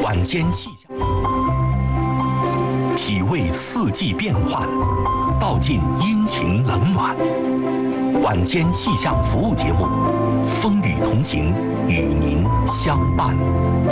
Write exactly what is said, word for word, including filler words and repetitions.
晚间气象，体味四季变换，道尽阴晴冷暖。晚间气象服务节目，风雨同行，与您相伴。